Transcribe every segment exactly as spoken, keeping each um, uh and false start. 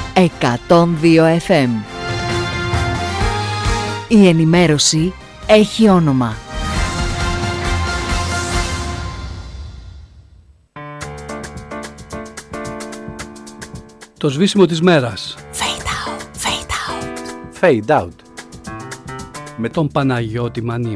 εκατόν δύο εφ εμ. Η ενημέρωση έχει όνομα. Το σβήσιμο της μέρας. Fade out, fade out. Fade out. Με τον Παναγιώτη Μανί.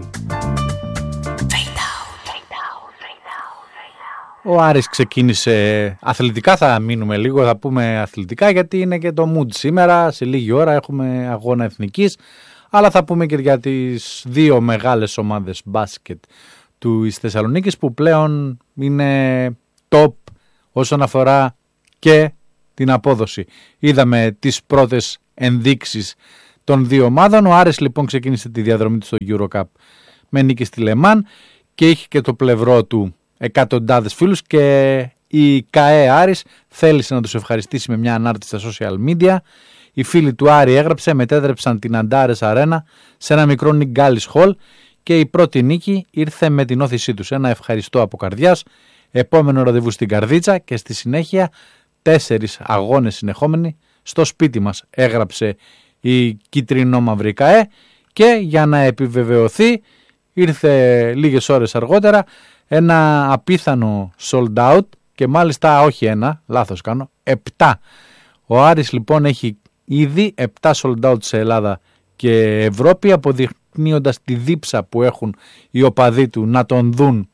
Ο Άρης ξεκίνησε αθλητικά, θα μείνουμε λίγο, θα πούμε αθλητικά γιατί είναι και το mood σήμερα, σε λίγη ώρα έχουμε αγώνα εθνικής, αλλά θα πούμε και για τις δύο μεγάλες ομάδες μπάσκετ του Θεσσαλονίκης που πλέον είναι top όσον αφορά και την απόδοση. Είδαμε τις πρώτες ενδείξεις των δύο ομάδων. Ο Άρης λοιπόν ξεκίνησε τη διαδρομή του στο EuroCup με νίκη στη Λεμάν και είχε και το πλευρό του εκατοντάδες φίλους και η ΚΑΕ Άρης θέλησε να τους ευχαριστήσει με μια ανάρτηση στα social media. Οι φίλοι του Άρη έγραψε, μετέτρεψαν την Αντάρες Αρένα σε ένα μικρό Νιγκάλης Χολ και η πρώτη νίκη ήρθε με την όθησή τους. Ένα ευχαριστώ από καρδιάς, επόμενο ραντεβού στην Καρδίτσα και στη συνέχεια τέσσερις αγώνες συνεχόμενοι στο σπίτι μας, έγραψε η κίτρινο-μαύρη ΚΑΕ και για να επιβεβαιωθεί ήρθε λίγες ώρες αργότερα ένα απίθανο sold out και μάλιστα όχι ένα, λάθος κάνω, επτά. Ο Άρης λοιπόν έχει ήδη επτά sold out σε Ελλάδα και Ευρώπη, αποδεικνύοντας τη δίψα που έχουν οι οπαδοί του να τον δουν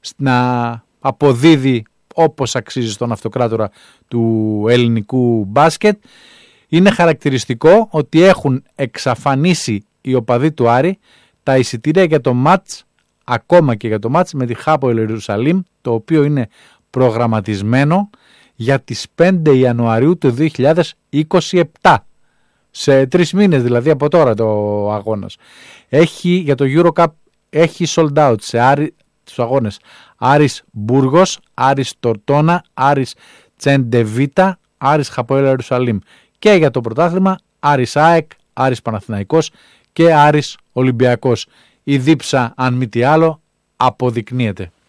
να αποδίδει όπως αξίζει στον αυτοκράτορα του ελληνικού μπάσκετ. Είναι χαρακτηριστικό ότι έχουν εξαφανίσει οι οπαδοί του Άρη τα εισιτήρια για το μάτς, ακόμα και για το μάτς με τη Χάποελ Ιερουσαλήμ, το οποίο είναι προγραμματισμένο για τις πέντε Ιανουαρίου του δύο χιλιάδες είκοσι επτά. Σε τρεις μήνες δηλαδή από τώρα το αγώνας. Έχει, για το EuroCup έχει sold out σε Άρη, τους αγώνες Άρης Μπούργος, Άρης Τορτώνα, Άρης Τσεντεβίτα, Άρης Χαποέλ Ιερουσαλήμ. Και για το πρωτάθλημα Άρης ΑΕΚ, Άρης Παναθηναϊκός και Άρης Ολυμπιακός. Η δίψα αν μη τι άλλο αποδεικνύεται.